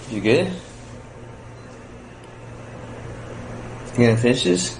You good? You gonna finish this?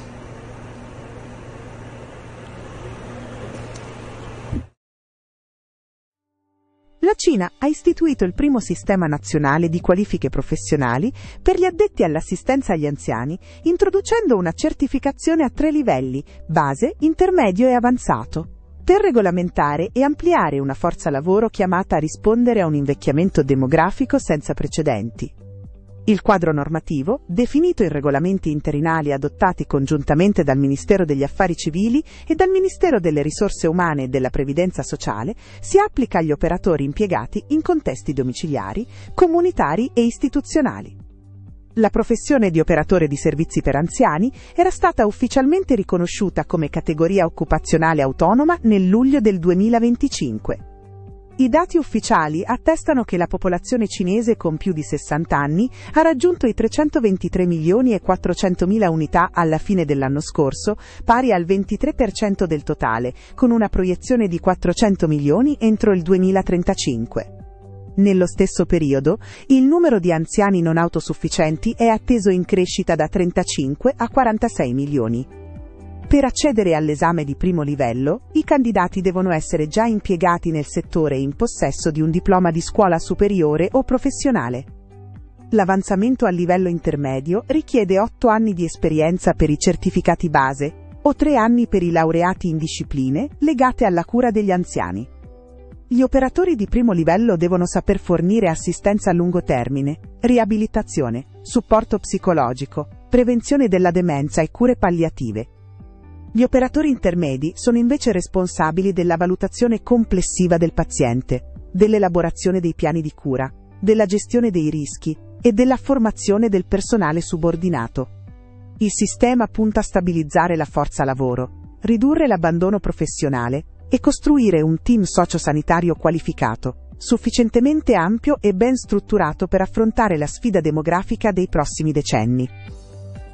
La Cina ha istituito il primo sistema nazionale di qualifiche professionali per gli addetti all'assistenza agli anziani, introducendo una certificazione a 3 livelli: base, intermedio e avanzato, per regolamentare e ampliare una forza lavoro chiamata a rispondere a un invecchiamento demografico senza precedenti. Il quadro normativo, definito in regolamenti interinali adottati congiuntamente dal Ministero degli Affari Civili e dal Ministero delle Risorse Umane e della Previdenza Sociale, si applica agli operatori impiegati in contesti domiciliari, comunitari e istituzionali. La professione di operatore di servizi per anziani era stata ufficialmente riconosciuta come categoria occupazionale autonoma nel luglio del 2025. I dati ufficiali attestano che la popolazione cinese con più di 60 anni ha raggiunto i 323 milioni e 400 mila unità alla fine dell'anno scorso, pari al 23% del totale, con una proiezione di 400 milioni entro il 2035. Nello stesso periodo, il numero di anziani non autosufficienti è atteso in crescita da 35 a 46 milioni. Per accedere all'esame di primo livello, i candidati devono essere già impiegati nel settore e in possesso di un diploma di scuola superiore o professionale. L'avanzamento al livello intermedio richiede 8 anni di esperienza per i certificati base o 3 anni per i laureati in discipline legate alla cura degli anziani. Gli operatori di primo livello devono saper fornire assistenza a lungo termine, riabilitazione, supporto psicologico, prevenzione della demenza e cure palliative. Gli operatori intermedi sono invece responsabili della valutazione complessiva del paziente, dell'elaborazione dei piani di cura, della gestione dei rischi e della formazione del personale subordinato. Il sistema punta a stabilizzare la forza lavoro, ridurre l'abbandono professionale e costruire un team sociosanitario qualificato, sufficientemente ampio e ben strutturato per affrontare la sfida demografica dei prossimi decenni.